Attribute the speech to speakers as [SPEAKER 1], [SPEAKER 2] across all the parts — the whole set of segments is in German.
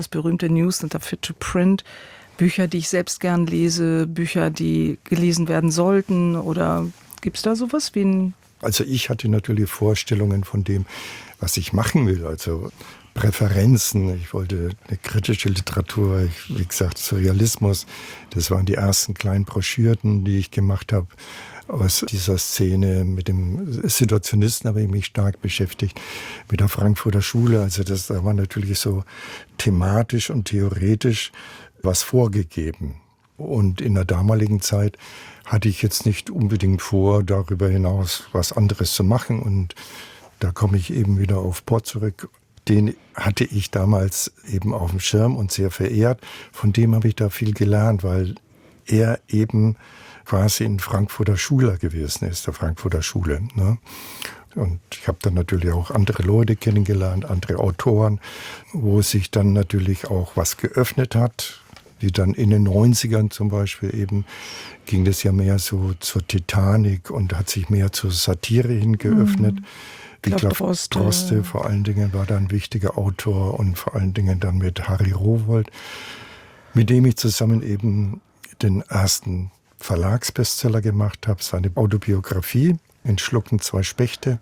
[SPEAKER 1] Das berühmte News Not Fit to Print. Bücher, die ich selbst gern lese, Bücher, die gelesen werden sollten, oder gibt es da sowas wie ein...
[SPEAKER 2] Also ich hatte natürlich Vorstellungen von dem, was ich machen will, also Präferenzen. Ich wollte eine kritische Literatur, wie gesagt, Surrealismus. Das waren die ersten kleinen Broschüren, die ich gemacht habe. Aus dieser Szene mit dem Situationisten habe ich mich stark beschäftigt, mit der Frankfurter Schule. Also da war natürlich so thematisch und theoretisch was vorgegeben. Und in der damaligen Zeit hatte ich jetzt nicht unbedingt vor, darüber hinaus was anderes zu machen. Und da komme ich eben wieder auf Port zurück. Den hatte ich damals eben auf dem Schirm und sehr verehrt. Von dem habe ich da viel gelernt, weil er eben quasi ein Frankfurter Schüler gewesen ist, der Frankfurter Schule. Ne? Und ich habe dann natürlich auch andere Leute kennengelernt, andere Autoren, wo sich dann natürlich auch was geöffnet hat. Wie dann in den 90ern zum Beispiel eben ging das ja mehr so zur Titanic und hat sich mehr zur Satire hin geöffnet. Ich glaube, Droste vor allen Dingen war da ein wichtiger Autor und vor allen Dingen dann mit Harry Rowohlt, mit dem ich zusammen eben den ersten Verlagsbestseller gemacht habe, seine Autobiografie in Schlucken 2 Spechte.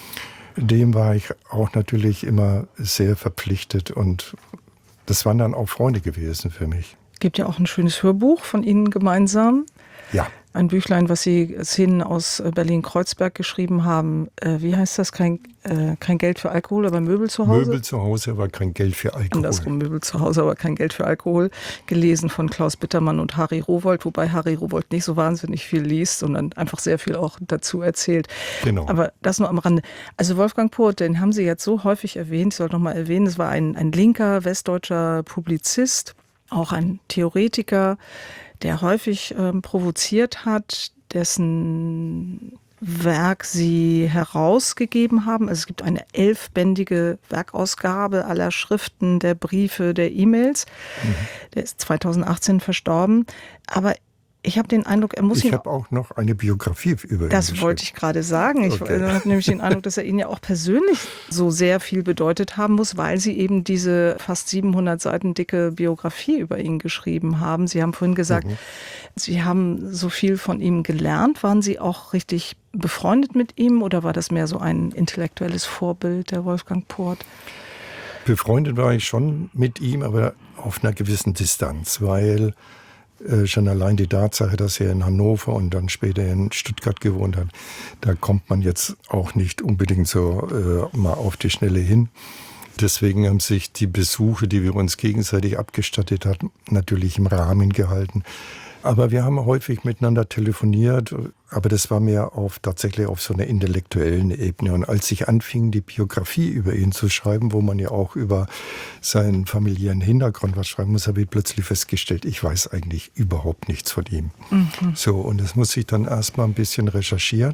[SPEAKER 2] Dem war ich auch natürlich immer sehr verpflichtet und das waren dann auch Freunde gewesen für mich.
[SPEAKER 1] Gibt ja auch ein schönes Hörbuch von Ihnen gemeinsam.
[SPEAKER 2] Ja.
[SPEAKER 1] Ein Büchlein, was Sie Szenen aus Berlin-Kreuzberg geschrieben haben. Wie heißt das? Kein Geld für Alkohol, aber Möbel zu Hause?
[SPEAKER 2] Möbel zu Hause, aber kein Geld für Alkohol.
[SPEAKER 1] Andersrum, Möbel zu Hause, aber kein Geld für Alkohol. Gelesen von Klaus Bittermann und Harry Rowohlt, wobei Harry Rowohlt nicht so wahnsinnig viel liest, sondern einfach sehr viel auch dazu erzählt.
[SPEAKER 2] Genau.
[SPEAKER 1] Aber das nur am Rande. Also Wolfgang Purt, den haben Sie jetzt so häufig erwähnt, ich sollte noch mal erwähnen, es war ein linker, westdeutscher Publizist, auch ein Theoretiker, der häufig provoziert hat, dessen Werk Sie herausgegeben haben. Also es gibt eine 11-bändige Werkausgabe aller Schriften, der Briefe, der E-Mails. Der ist 2018 verstorben. Aber ich habe den Eindruck, er muss...
[SPEAKER 2] Ich habe auch noch eine Biografie über ihn
[SPEAKER 1] Das wollte ich gerade sagen. Ich habe nämlich den Eindruck, dass er Ihnen ja auch persönlich so sehr viel bedeutet haben muss, weil Sie eben diese fast 700 Seiten dicke Biografie über ihn geschrieben haben. Sie haben vorhin gesagt, Sie haben so viel von ihm gelernt. Waren Sie auch richtig befreundet mit ihm oder war das mehr so ein intellektuelles Vorbild, der Wolfgang Purt?
[SPEAKER 2] Befreundet war ich schon mit ihm, aber auf einer gewissen Distanz, weil schon allein die Tatsache, dass er in Hannover und dann später in Stuttgart gewohnt hat, da kommt man jetzt auch nicht unbedingt so mal auf die Schnelle hin. Deswegen haben sich die Besuche, die wir uns gegenseitig abgestattet hatten, natürlich im Rahmen gehalten. Aber wir haben häufig miteinander telefoniert, aber das war mehr tatsächlich auf so einer intellektuellen Ebene. Und als ich anfing, die Biografie über ihn zu schreiben, wo man ja auch über seinen familiären Hintergrund was schreiben muss, habe ich plötzlich festgestellt, ich weiß eigentlich überhaupt nichts von ihm. So, und das muss ich dann erstmal ein bisschen recherchieren.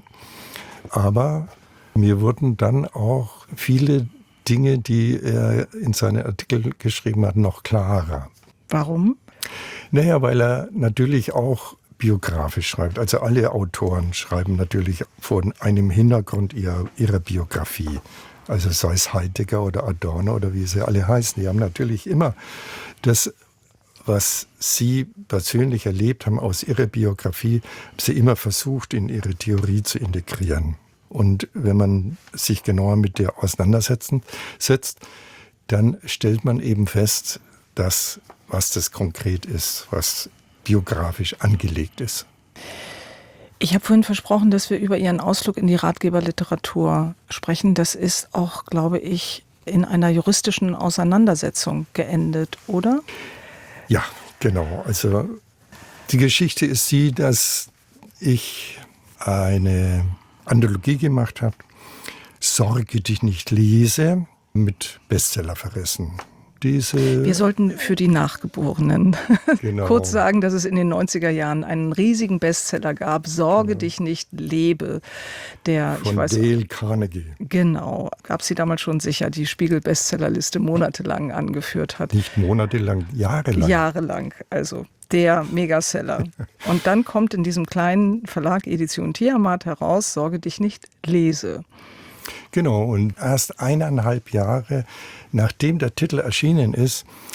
[SPEAKER 2] Aber mir wurden dann auch viele Dinge, die er in seinen Artikel geschrieben hat, noch klarer.
[SPEAKER 1] Warum?
[SPEAKER 2] Naja, weil er natürlich auch biografisch schreibt. Also alle Autoren schreiben natürlich von einem Hintergrund ihrer Biografie. Also sei es Heidegger oder Adorno oder wie sie alle heißen. Die haben natürlich immer das, was sie persönlich erlebt haben aus ihrer Biografie, sie immer versucht, in ihre Theorie zu integrieren. Und wenn man sich genauer mit der setzt, dann stellt man eben fest, dass was das konkret ist, was biografisch angelegt ist.
[SPEAKER 1] Ich habe vorhin versprochen, dass wir über Ihren Ausflug in die Ratgeberliteratur sprechen. Das ist auch, glaube ich, in einer juristischen Auseinandersetzung geendet, oder?
[SPEAKER 2] Ja, genau. Also die Geschichte ist die, dass ich eine Anthologie gemacht habe, Sorge dich nicht lese, mit Bestsellerverrissen.
[SPEAKER 1] Wir sollten für die Nachgeborenen
[SPEAKER 2] genau.
[SPEAKER 1] kurz sagen, dass es in den 90er Jahren einen riesigen Bestseller gab, Sorge dich nicht, lebe.
[SPEAKER 2] Von Dale Carnegie.
[SPEAKER 1] Genau, gab sie damals schon sicher, die Spiegel-Bestsellerliste monatelang angeführt hat.
[SPEAKER 2] Nicht monatelang, jahrelang.
[SPEAKER 1] Jahrelang, also der Megaseller. Und dann kommt in diesem kleinen Verlag Edition Tiamat heraus, Sorge dich nicht, lese.
[SPEAKER 2] Genau, und erst 1,5 Jahre nachdem der Titel erschienen ist,